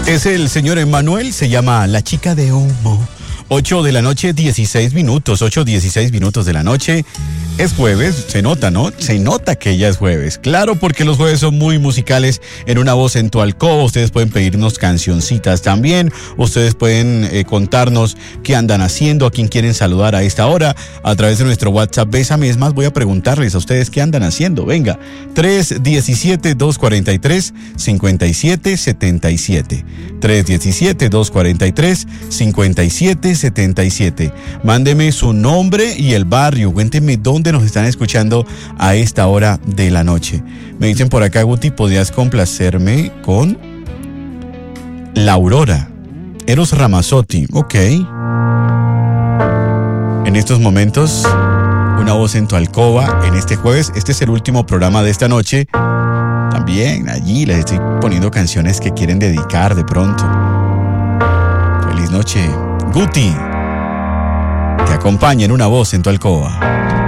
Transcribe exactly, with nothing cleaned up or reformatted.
Es el señor Emmanuel, se llama La Chica de Humo. ocho de la noche, dieciséis minutos, ocho, dieciséis minutos de la noche. Es jueves, se nota, ¿no? Se nota que ya es jueves. Claro, porque los jueves son muy musicales. En Una Voz en tu Alcoba, ustedes pueden pedirnos cancioncitas también. Ustedes pueden eh, contarnos qué andan haciendo, a quién quieren saludar a esta hora. A través de nuestro WhatsApp, Bésame. Es más, voy a preguntarles a ustedes qué andan haciendo. Venga, tres uno siete, dos cuatro tres, cinco siete siete siete. tres uno siete, dos cuatro tres, cinco siete siete siete. Mándeme su nombre y el barrio. Cuéntenme dónde nos están escuchando a esta hora de la noche. Me dicen por acá, Guti, ¿podrías complacerme con La Aurora? Eros Ramazzotti. Ok. En estos momentos, Una Voz en tu Alcoba, en este jueves. Este es el último programa de esta noche. También allí les estoy poniendo canciones que quieren dedicar de pronto. Feliz noche, Guti. Te acompaña en Una Voz en tu Alcoba.